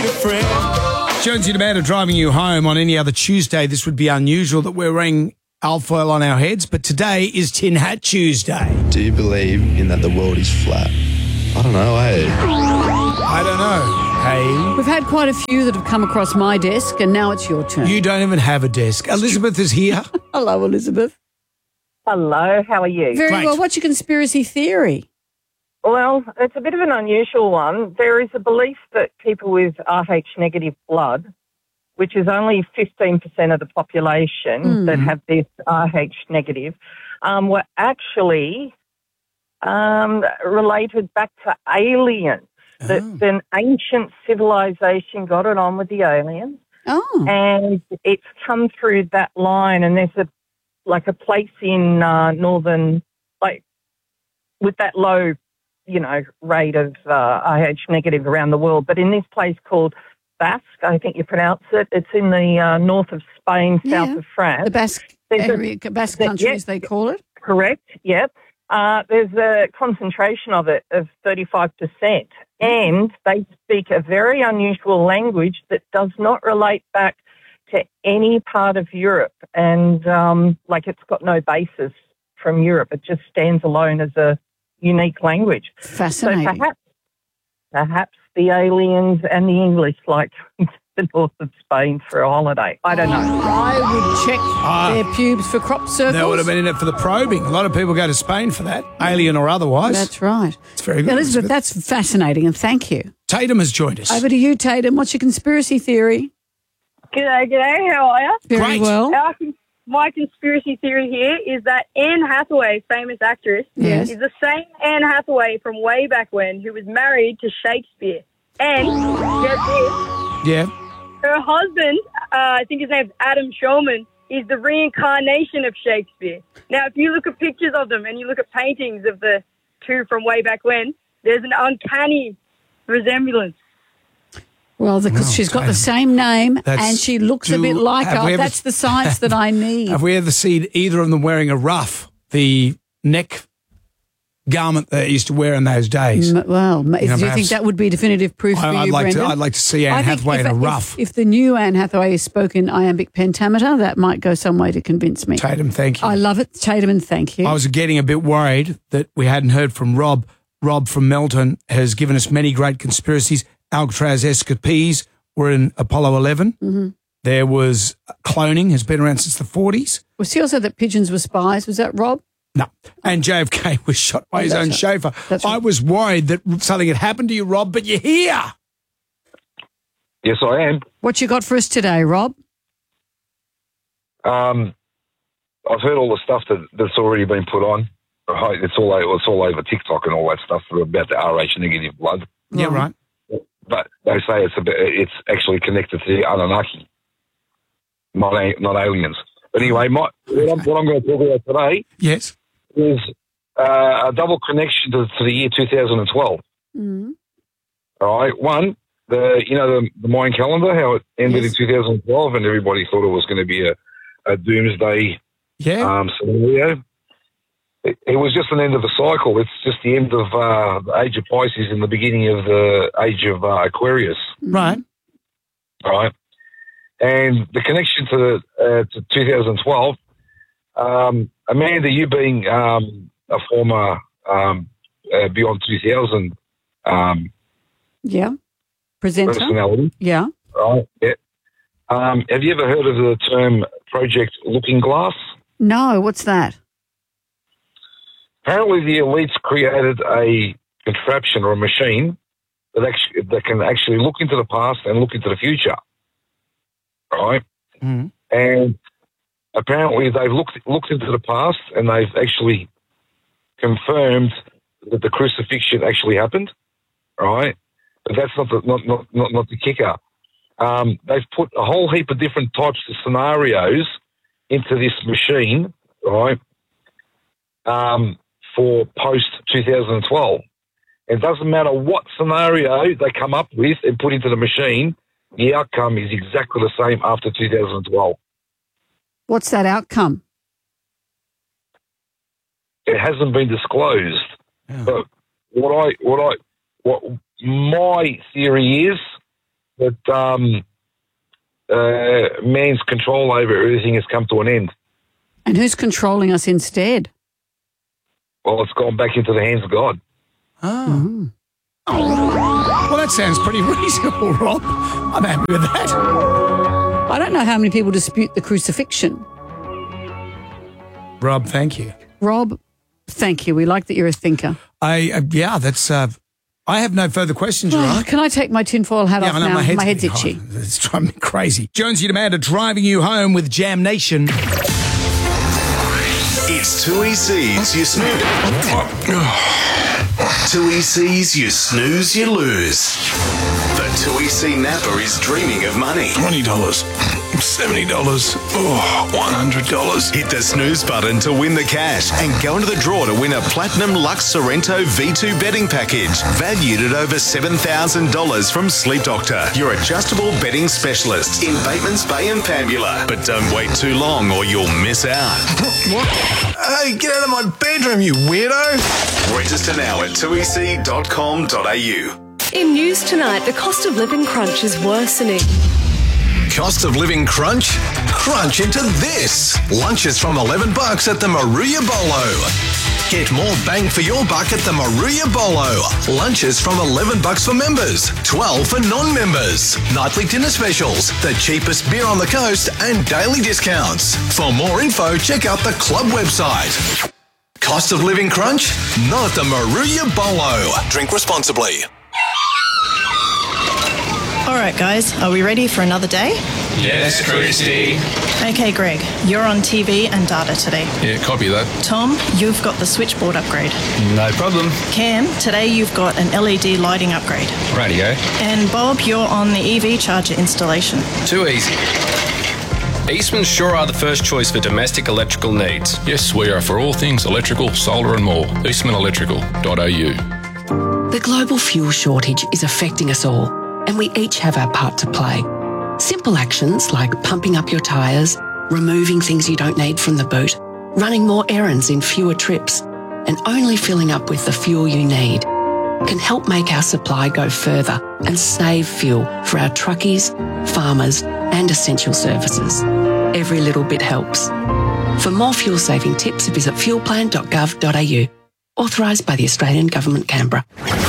Jonesy and Amanda driving you home. On any other Tuesday, this would be unusual that we're wearing alfoil on our heads, but today is Tin Hat Tuesday. Do you believe in that the world is flat? I don't know, hey. I don't know. Hey. We've had quite a few that have come across my desk, and now it's your turn. You don't even have a desk. Elizabeth is here. Hello, Elizabeth. Hello, how are you? Very Great. well. What's your conspiracy theory? Well, it's a bit of an unusual one. There is a belief that people with Rh negative blood, which is only 15% of the population that have this Rh negative, were actually related back to aliens. That an ancient civilization got it on with the aliens. Oh. And it's come through that line, and there's a place in northern, like, with that low, rate of Rh negative around the world. But in this place called Basque, I think you pronounce it, it's in the north of Spain, south of France. The Basque country, as they call it. Correct, yep. There's a concentration of it of 35%. And they speak a very unusual language that does not relate back to any part of Europe. And, it's got no basis from Europe. It just stands alone as a unique language. Fascinating. So perhaps the aliens and the English like the north of Spain for a holiday. I don't know. I would check their pubes for crop circles. They would have been in it for the probing. A lot of people go to Spain for that, alien or otherwise. That's right. It's very good. Elizabeth, that's fascinating, and thank you. Tatum has joined us. Over to you, Tatum. What's your conspiracy theory? G'day, how are you? Very Great. well. My conspiracy theory here is that Anne Hathaway, famous actress, Yes. is the same Anne Hathaway from way back when who was married to Shakespeare. And, get this, Yeah. her husband, I think his name's Adam Shulman, is the reincarnation of Shakespeare. Now, if you look at pictures of them and you look at paintings of the two from way back when, there's an uncanny resemblance. Well, because she's got the same name and she looks a bit like her. That's the science that I need. Have we ever seen either of them wearing a ruff, the neck garment they used to wear in those days? Do you think that would be definitive proof for you, Brendan? I'd like to see Anne Hathaway in a ruff. If the new Anne Hathaway spoke in iambic pentameter, that might go some way to convince me. Tatum, thank you. I love it, Tatum, and thank you. I was getting a bit worried that we hadn't heard from Rob. Rob from Melton has given us many great conspiracies. Alcatraz escapees were in Apollo 11. Mm-hmm. There was cloning, has been around since the 40s. Was he also that pigeons were spies? Was that Rob? No. And JFK was shot by his own chauffeur. That's I was worried that something had happened to you, Rob, but you're here. Yes, I am. What you got for us today, Rob? I've heard all the stuff that's already been put on. Right? It's all over TikTok and all that stuff about the Rh negative blood. Yeah, right. But they say it's actually connected to the Anunnaki, not aliens. But anyway, what I'm going to talk about today Yes. is a double connection to the year 2012. Mm-hmm. All right, one, the Mayan calendar, how it ended in 2012, and everybody thought it was going to be a doomsday scenario. It was just an end of the cycle. It's just the end of the age of Pisces and the beginning of the age of Aquarius. Right. All right. And the connection to 2012, Amanda, you being a former Beyond 2000 presenter. personality. Yeah. Right. Yeah. Have you ever heard of the term Project Looking Glass? No, what's that? Apparently, the elites created a contraption or a machine that can actually look into the past and look into the future. Right? Mm. And apparently, they've looked into the past and they've actually confirmed that the crucifixion actually happened. Right? But that's not the kicker. They've put a whole heap of different types of scenarios into this machine. Right? For post-2012. It doesn't matter what scenario they come up with and put into the machine, the outcome is exactly the same after 2012. What's that outcome? It hasn't been disclosed. Yeah. But what my theory that man's control over everything has come to an end. And who's controlling us instead? Well, it's gone back into the hands of God. Oh. Well, that sounds pretty reasonable, Rob. I'm happy with that. I don't know how many people dispute the crucifixion. Rob, thank you. Rob, thank you. We like that you're a thinker. That's... I have no further questions, Your Honor. Can I take my tinfoil hat off now? My head's itchy. It's driving me crazy. Jonesy Demander driving you home with Jam Nation. It's 2ECs, you snooze. 2ECs, you snooze, you lose. The 2EC Napper is dreaming of money. $20, $70, $100. Hit the snooze button to win the cash and go into the draw to win a Platinum Lux Sorrento V2 betting package valued at over $7,000 from Sleep Doctor, your adjustable betting specialist in Batemans Bay and Pambula. But don't wait too long or you'll miss out. What? Hey, get out of my bedroom, you weirdo. Register now at 2ec.com.au. In news tonight, the cost of living crunch is worsening. Cost of living crunch? Crunch into this. Lunches from $11 at the Maruya Bolo. Get more bang for your buck at the Maruya Bolo. Lunches from $11 for members, $12 for non-members. Nightly dinner specials, the cheapest beer on the coast, and daily discounts. For more info, check out the club website. Cost of living crunch? Not at the Maruya Bolo. Drink responsibly. All right, guys, are we ready for another day? Yes, Christy. Okay, Greg, you're on TV and data today. Yeah, copy that. Tom, you've got the switchboard upgrade. No problem. Cam, today you've got an LED lighting upgrade. Radio. And Bob, you're on the EV charger installation. Too easy. Eastman's sure are the first choice for domestic electrical needs. Yes, we are for all things electrical, solar and more. eastmanelectrical.au. The global fuel shortage is affecting us all, and we each have our part to play. Simple actions like pumping up your tyres, removing things you don't need from the boot, running more errands in fewer trips, and only filling up with the fuel you need can help make our supply go further and save fuel for our truckies, farmers, and essential services. Every little bit helps. For more fuel-saving tips, visit fuelplan.gov.au. Authorised by the Australian Government, Canberra.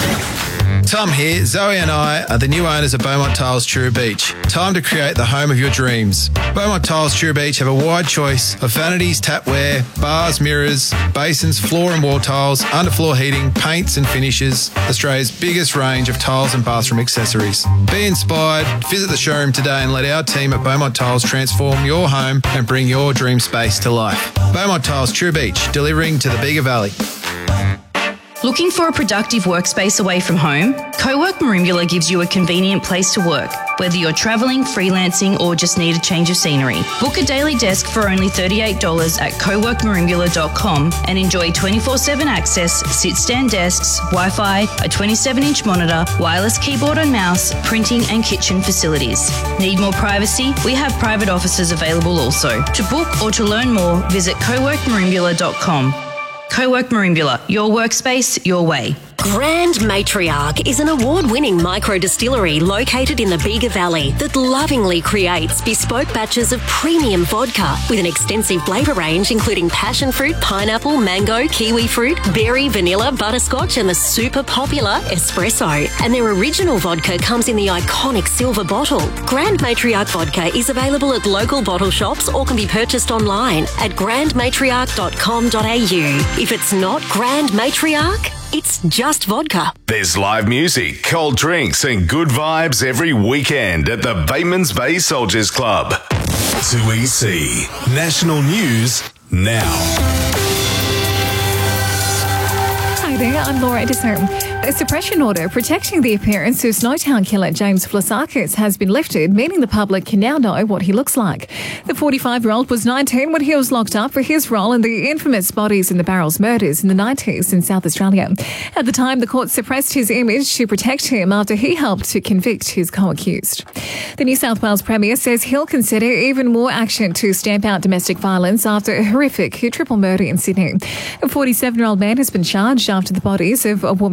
Tom here. Zoe and I are the new owners of Beaumont Tiles Truro Beach. Time to create the home of your dreams. Beaumont Tiles Truro Beach have a wide choice of vanities, tapware, bars, mirrors, basins, floor and wall tiles, underfloor heating, paints and finishes. Australia's biggest range of tiles and bathroom accessories. Be inspired, visit the showroom today and let our team at Beaumont Tiles transform your home and bring your dream space to life. Beaumont Tiles Truro Beach, delivering to the Bega Valley. Looking for a productive workspace away from home? CoWork Merimbula gives you a convenient place to work, whether you're travelling, freelancing, or just need a change of scenery. Book a daily desk for only $38 at coworkmerimbula.com and enjoy 24/7 access, sit-stand desks, Wi-Fi, a 27-inch monitor, wireless keyboard and mouse, printing and kitchen facilities. Need more privacy? We have private offices available also. To book or to learn more, visit coworkmerimbula.com. CoWork Merimbula, your workspace, your way. Grand Matriarch is an award-winning micro-distillery located in the Bega Valley that lovingly creates bespoke batches of premium vodka with an extensive flavour range including passion fruit, pineapple, mango, kiwi fruit, berry, vanilla, butterscotch and the super popular espresso. And their original vodka comes in the iconic silver bottle. Grand Matriarch vodka is available at local bottle shops or can be purchased online at grandmatriarch.com.au. If it's not Grand Matriarch, it's just vodka. There's live music, cold drinks and good vibes every weekend at the Batemans Bay Soldiers Club. 2EC. National News now. Hi there, I'm Laura Edison. A suppression order protecting the appearance of Snowtown killer James Vlasakis has been lifted, meaning the public can now know what he looks like. The 45-year-old was 19 when he was locked up for his role in the infamous Bodies in the Barrels murders in the 90s in South Australia. At the time, the court suppressed his image to protect him after he helped to convict his co-accused. The New South Wales Premier says he'll consider even more action to stamp out domestic violence after a horrific triple murder in Sydney. A 47-year-old man has been charged after the bodies of a woman and two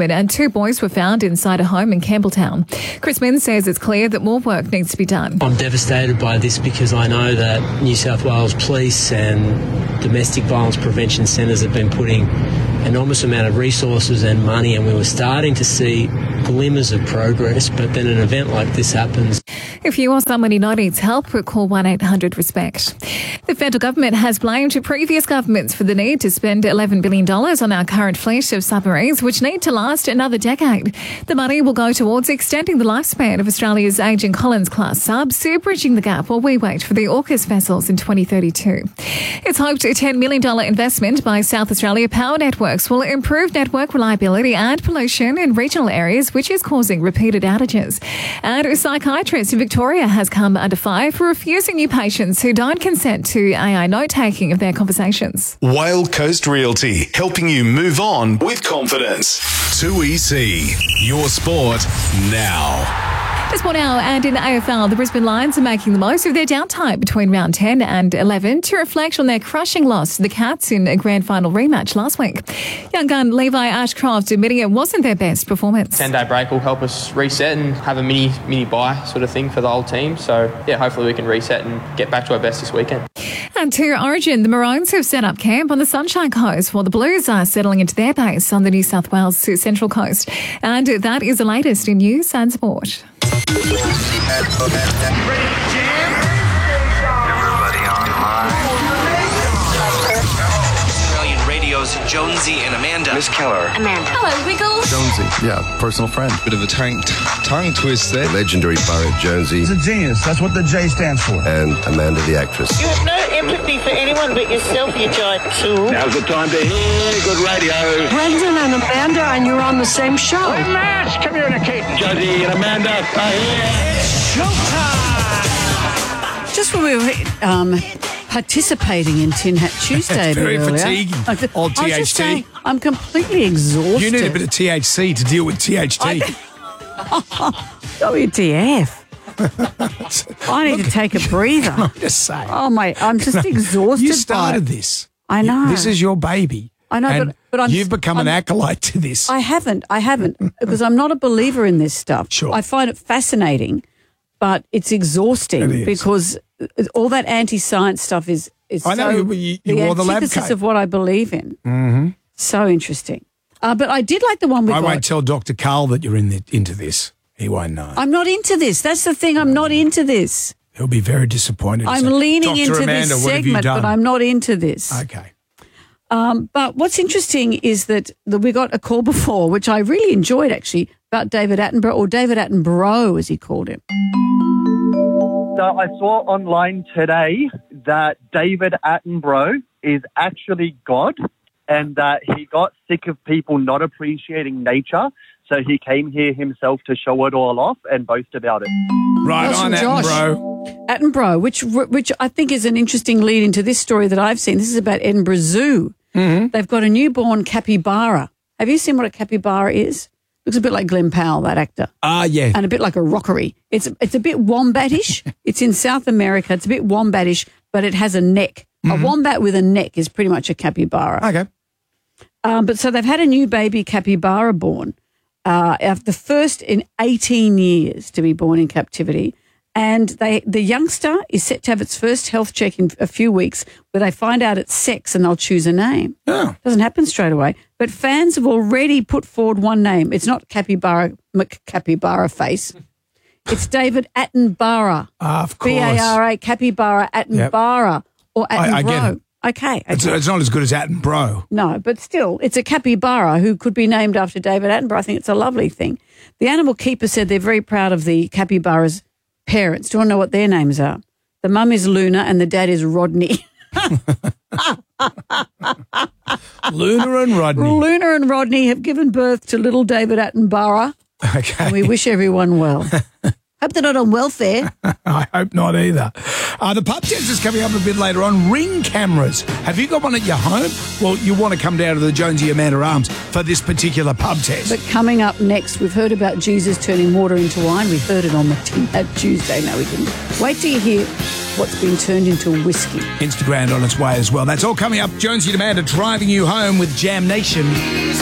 2 boys were found inside a home in Campbelltown. Chris Minns says it's clear that more work needs to be done. I'm devastated by this because I know that New South Wales Police and domestic violence prevention centres have been putting enormous amount of resources and money, and we were starting to see glimmers of progress, but then an event like this happens. If you or someone you know needs help, call 1-800-RESPECT. The federal government has blamed previous governments for the need to spend $11 billion on our current fleet of submarines, which need to last another decade. The money will go towards extending the lifespan of Australia's ageing Collins-class subs, bridging the gap while we wait for the AUKUS vessels in 2032. It's hoped a $10 million investment by South Australia Power Networks will improve network reliability and pollution in regional areas, which is causing repeated outages. And a psychiatrist in Victoria has come under fire for refusing new patients who don't consent to AI note-taking of their conversations. Whale Coast Realty, helping you move on with confidence. 2EC, your sport now. It's more now, and in the AFL, the Brisbane Lions are making the most of their downtime between round 10 and 11 to reflect on their crushing loss to the Cats in a grand final rematch last week. Young gun Levi Ashcroft admitting it wasn't their best performance. 10-day break will help us reset and have a mini bye sort of thing for the whole team. So, yeah, hopefully we can reset and get back to our best this weekend. And to Origin, the Maroons have set up camp on the Sunshine Coast while the Blues are settling into their base on the New South Wales Central Coast. And that is the latest in news and sport. Everybody online. Australian Radio's Jonesy and Amanda. Miss Keller. Amanda. Hello, Wiggles. Jonesy, yeah, personal friend. Bit of a tongue twist there. Legendary poet Jonesy. He's a genius. That's what the J stands for. And Amanda the actress. You have no empathy for anyone but yourself, you giant tool. Now's the time to hear good radio. Brendan and Amanda, and you're on the same show. Hey, Matt, come here and Kate. Jonesy and Amanda are here. It's showtime! Just when we were participating in Tin Hat Tuesday it's very earlier, fatiguing. Old THT. I was just saying, I'm completely exhausted. You need a bit of THC to deal with THT. WTF. I need to take a breather. I'm just saying. Oh, mate, I'm just exhausted. You started this. I know. This is your baby. I know, but you've become an acolyte to this. I haven't, because I'm not a believer in this stuff. Sure. I find it fascinating, but it's exhausting because all that anti-science stuff is I know you wore the lab coat. Of what I believe in. Mm-hmm. So interesting. But I did like the one with. I won't tell Dr. Carl that you're into this. He won't know. I'm not into this. That's the thing. I'm not into this. He'll be very disappointed. I'm leaning into Amanda, this segment, but I'm not into this. Okay. But what's interesting is that we got a call before, which I really enjoyed actually, about David Attenborough, or David Attenborough as he called him. So I saw online today that David Attenborough is actually God and that he got sick of people not appreciating nature. So he came here himself to show it all off and boast about it. Right on, Attenborough. Attenborough, which I think is an interesting lead into this story that I've seen. This is about Edinburgh Zoo. Mm-hmm. They've got a newborn capybara. Have you seen what a capybara is? Looks a bit like Glenn Powell, that actor. Yeah. And a bit like a rockery. It's a bit wombatish. It's in South America. It's a bit wombatish, but it has a neck. Mm-hmm. A wombat with a neck is pretty much a capybara. Okay. But so they've had a new baby capybara born. The first in 18 years to be born in captivity. And the youngster is set to have its first health check in a few weeks where they find out its sex and they'll choose a name. Oh. Doesn't happen straight away. But fans have already put forward one name. It's not Capybara McCapybara Face. It's David Attenborough. Of course. B-A-R-A, Capybara Attenborough. Yep. Or Attenborough. I get it. Okay. It's not as good as Attenborough. No, but still, it's a capybara who could be named after David Attenborough. I think it's a lovely thing. The animal keeper said they're very proud of the capybara's parents. Do you want to know what their names are? The mum is Luna and the dad is Rodney. Luna and Rodney. Luna and Rodney have given birth to little David Attenborough. Okay. And we wish everyone well. Hope they're not on welfare. I hope not either. The pub test is coming up a bit later on. Ring cameras. Have you got one at your home? Well, you want to come down to the Jonesy Amanda Arms for this particular pub test. But coming up next, we've heard about Jesus turning water into wine. We heard it on the Tin Hat Tuesday. No, we didn't. Wait till you hear what's been turned into whiskey. Instagram on its way as well. That's all coming up. Jonesy and Amanda driving you home with Jam Nation.